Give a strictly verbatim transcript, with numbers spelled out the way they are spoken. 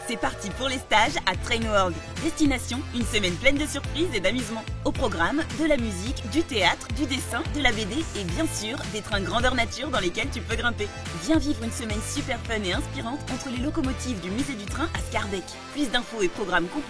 C'est parti pour les stages à Train World. Destination, une semaine pleine de surprises et d'amusement. Au programme, de la musique, du théâtre, du dessin, de la B D et bien sûr, des trains grandeur nature dans lesquels tu peux grimper. Viens vivre une semaine super fun et inspirante entre les locomotives du musée du train à Scarbeck. Plus d'infos et programmes complets